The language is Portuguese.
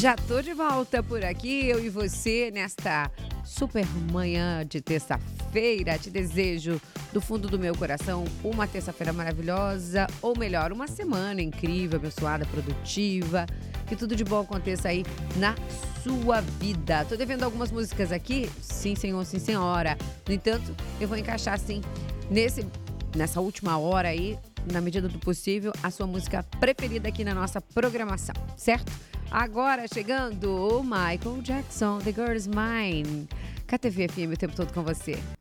Já tô de volta por aqui, eu e você, nesta super manhã de terça-feira. Te desejo, do fundo do meu coração, uma terça-feira maravilhosa, ou melhor, uma semana incrível, abençoada, produtiva. Que tudo de bom aconteça aí na sua vida. Tô devendo algumas músicas aqui, sim senhor, sim senhora. No entanto, eu vou encaixar assim, nessa última hora aí, na medida do possível, a sua música preferida aqui na nossa programação, certo? Agora chegando o Michael Jackson, The Girl Is Mine. KTV FM o tempo todo com você.